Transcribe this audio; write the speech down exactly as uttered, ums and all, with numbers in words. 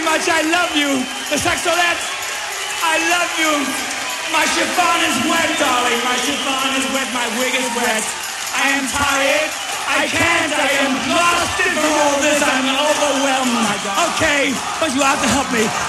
much. I love you. The Saxolette, I love you. My chiffon is wet, darling. My chiffon is wet. My wig is wet. I am tired. I can't. I am exhausted from all this. I'm overwhelmed. Okay, but you have to help me.